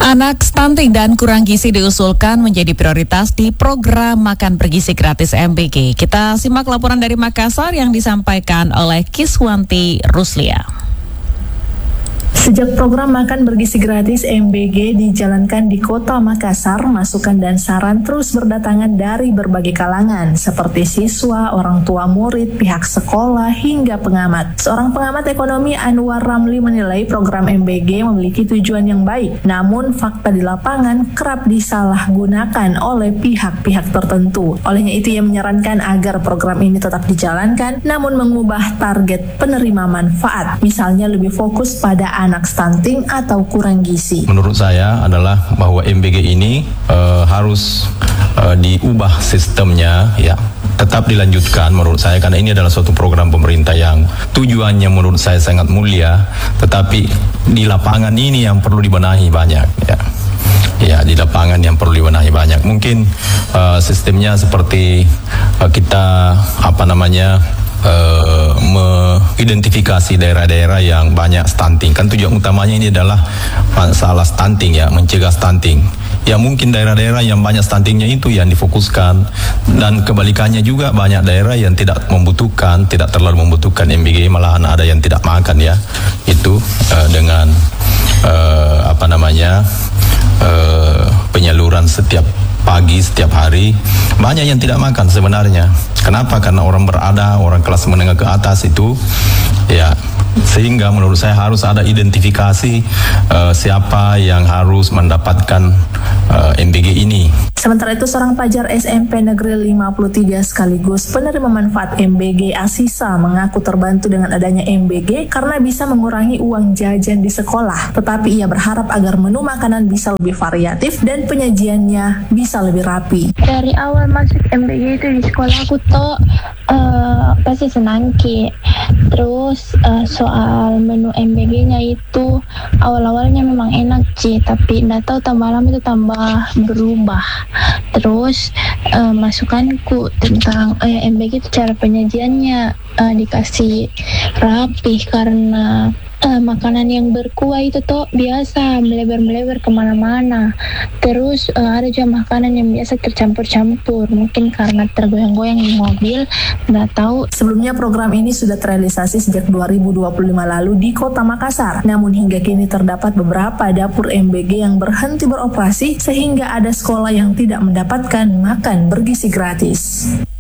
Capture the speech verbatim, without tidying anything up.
Anak stunting dan kurang gizi diusulkan menjadi prioritas di program makan bergizi gratis M B G. Kita simak laporan dari Makassar yang disampaikan oleh Kiswanti Ruslia. Sejak program makan bergizi gratis M B G dijalankan di Kota Makassar, masukan dan saran terus berdatangan dari berbagai kalangan, seperti siswa, orang tua murid, pihak sekolah, hingga pengamat. Seorang pengamat ekonomi Anwar Ramli menilai program M B G memiliki tujuan yang baik, namun fakta di lapangan kerap disalahgunakan oleh pihak-pihak tertentu. Olehnya itu ia menyarankan agar program ini tetap dijalankan, namun mengubah target penerima manfaat, misalnya lebih fokus pada anak anak stunting atau kurang gizi. Menurut saya adalah bahwa M B G ini uh, harus uh, diubah sistemnya, ya, tetap dilanjutkan menurut saya, karena ini adalah suatu program pemerintah yang tujuannya menurut saya sangat mulia, tetapi di lapangan ini yang perlu dibenahi banyak, ya. Ya, di lapangan yang perlu dibenahi banyak. Mungkin uh, sistemnya seperti uh, kita apa namanya uh, mengidentifikasi daerah-daerah yang banyak stunting. Kan tujuan utamanya ini adalah masalah stunting, ya, mencegah stunting. Ya, mungkin daerah-daerah yang banyak stuntingnya itu yang difokuskan, dan kebalikannya juga banyak daerah yang tidak membutuhkan, tidak terlalu membutuhkan M B G, malahan ada yang tidak makan, ya. Itu uh, dengan uh, apa namanya Uh, penyaluran setiap pagi, setiap hari, banyak yang tidak makan sebenarnya. Kenapa? Karena orang berada, orang kelas menengah ke atas itu, ya, sehingga menurut saya harus ada identifikasi uh, siapa yang harus mendapatkan uh, M B G ini. Sementara itu, seorang pelajar S M P Negeri lima puluh tiga sekaligus penerima manfaat M B G Asisa mengaku terbantu dengan adanya M B G karena bisa mengurangi uang jajan di sekolah. Tetapi ia berharap agar menu makanan bisa lebih variatif dan penyajiannya bisa lebih rapi. Dari awal masuk M B G itu di sekolah aku tuh uh, pasti senang ki. Terus uh, soal menu M B G-nya itu awal-awalnya memang enak sih, tapi nggak tahu tambah lama itu tambah berubah. Terus uh, masukanku tentang uh, M B G itu cara penyajiannya uh, dikasih rapi, karena uh, makanan yang berkuah itu tuh biasa melebar-melebar kemana-mana. Terus uh, ada juga makanan yang biasa tercampur-campur, mungkin karena tergoyang-goyang di mobil, nggak tahu. Sebelumnya program ini sudah terrealisasi sejak dua ribu dua puluh lima lalu di Kota Makassar. Namun hingga kini terdapat beberapa dapur M B G yang berhenti beroperasi, sehingga ada sekolah yang tidak mendapatkan makan bergizi gratis.